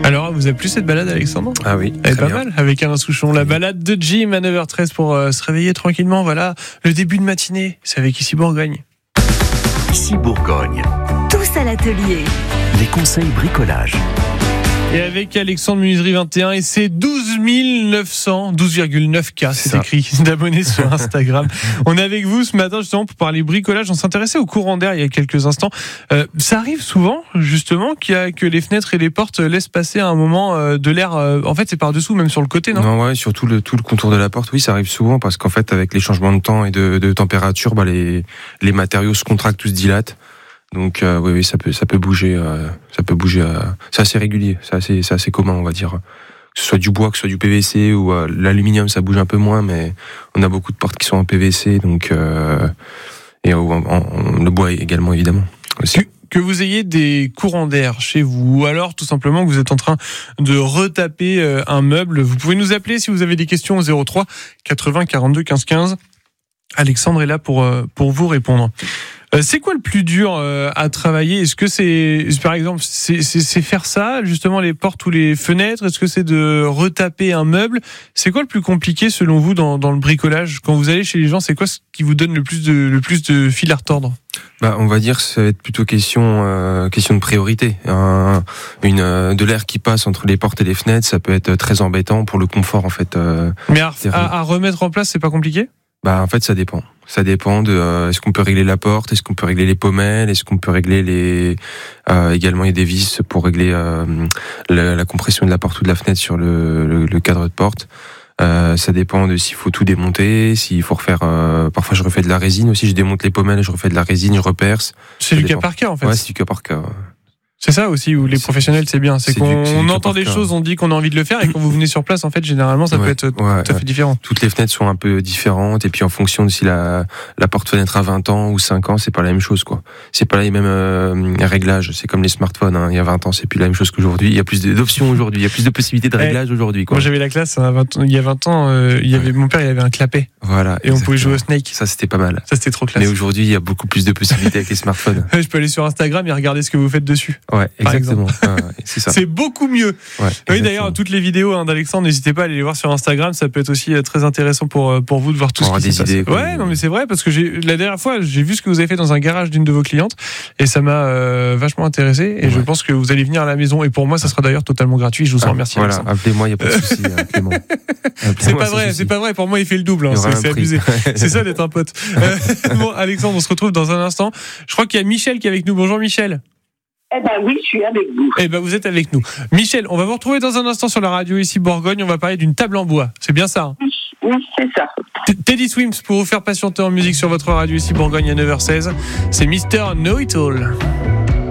Alors, vous a plu cette balade, Alexandre ? Ah oui, Elle est pas bien. mal, avec Alain Souchon. La balade de Jim à 9h13 pour se réveiller tranquillement. Voilà, le début de matinée. C'est avec Ici Bourgogne. Ici Bourgogne, Tous à l'atelier. les conseils bricolage. Et avec Alexandre Menuiserie 21 et ses 12,9K, c'est ça. écrit, d'abonnés sur Instagram. On est avec vous ce matin justement pour parler bricolage. On s'intéressait au courant d'air il y a quelques instants. Ça arrive souvent justement que les fenêtres et les portes laissent passer à un moment de l'air. En fait, c'est par-dessous, même sur le côté, non ? Non, ouais, surtout tout le contour de la porte, oui, ça arrive souvent parce qu'en fait, avec les changements de temps et de température, les matériaux se contractent, tout se dilate. Donc, oui, ça peut bouger, c'est assez régulier, c'est assez commun, on va dire. Que ce soit du bois, que ce soit du PVC ou l'aluminium, ça bouge un peu moins, mais on a beaucoup de portes qui sont en PVC, donc et le bois également, évidemment. Aussi. Que vous ayez des courants d'air chez vous, ou alors tout simplement que vous êtes en train de retaper un meuble, vous pouvez nous appeler si vous avez des questions au 03 80 42 15 15. Alexandre est là pour vous répondre. C'est quoi le plus dur à travailler ? Est-ce que c'est, par exemple, c'est faire ça, justement les portes ou les fenêtres ? Est-ce que c'est de retaper un meuble ? C'est quoi le plus compliqué selon vous dans le bricolage ? Quand vous allez chez les gens, c'est quoi ce qui vous donne le plus de fil à retordre ? On va dire que ça va être plutôt question de priorité. De l'air qui passe entre les portes et les fenêtres, ça peut être très embêtant pour le confort en fait. Mais à remettre en place, c'est pas compliqué ? En fait, ça dépend. Ça dépend de est-ce qu'on peut régler la porte, est-ce qu'on peut régler les pommelles, est-ce qu'on peut régler également il y a des vis pour régler la compression de la porte ou de la fenêtre sur le cadre de porte. Ça dépend de s'il faut tout démonter, s'il faut refaire. Parfois, je refais de la résine aussi. Je démonte les pommelles, je refais de la résine, je reperce. C'est du cas par cas en fait. Ouais, c'est du cas par cas. C'est ça aussi où les professionnels c'est bien, c'est qu'on du entend des choses, on dit qu'on a envie de le faire et quand vous venez sur place en fait généralement ça peut être tout à fait différent. Toutes les fenêtres sont un peu différentes et puis en fonction de si la porte-fenêtre a 20 ans ou 5 ans, c'est pas la même chose quoi. C'est pas les mêmes réglages, c'est comme les smartphones il y a 20 ans, c'est plus la même chose qu'aujourd'hui, il y a plus d'options aujourd'hui, il y a plus de possibilités de réglage aujourd'hui quoi. Moi j'avais la classe il y a 20 ans, mon père il avait un clapet. Voilà. Et on pouvait jouer au Snake. Ça c'était pas mal. Ça c'était trop classe. Mais aujourd'hui, il y a beaucoup plus de possibilités avec les smartphones. Je peux aller sur Instagram et regarder ce que vous faites dessus. Ouais, exactement. C'est ça. C'est beaucoup mieux. Ouais, oui, d'ailleurs, toutes les vidéos d'Alexandre, n'hésitez pas à aller les voir sur Instagram. Ça peut être aussi très intéressant pour vous de voir tout ce qui se passe. Idées, ouais, non, mais c'est vrai parce que la dernière fois, j'ai vu ce que vous avez fait dans un garage d'une de vos clientes et ça m'a vachement intéressé. Et je pense que vous allez venir à la maison. Et pour moi, ça sera d'ailleurs totalement gratuit. Je vous en remercie. Voilà, Alexandre. appelez-moi, il n'y a pas de souci. Appelez-moi. C'est pas vrai. Pour moi, il fait le double. C'est abusé. C'est ça d'être un pote. Bon, Alexandre, on se retrouve dans un instant. Je crois qu'il y a Michel qui est avec nous. Bonjour Michel. Oui, je suis avec vous. Vous êtes avec nous. Michel, on va vous retrouver dans un instant sur la radio ici Bourgogne. On va parler d'une table en bois. C'est bien ça ? Oui, c'est ça. Teddy Swims pour vous faire patienter en musique sur votre radio ici Bourgogne à 9h16. C'est Mr. Know It All.